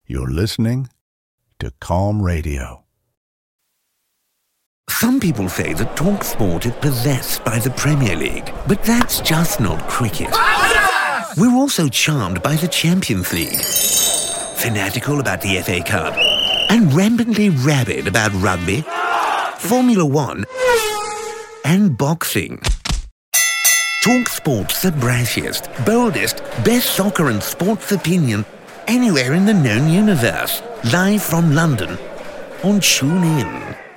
You're listening to Calm Radio. Some people say that TalkSport is possessed by the Premier League, but that's just not cricket. We're also charmed by the Champions League, fanatical about the FA Cup, and rampantly rabid about rugby, Formula One, and boxing. TalkSport's the brashiest, boldest, best soccer and sports opinion anywhere in the known universe. Live from London on TuneIn.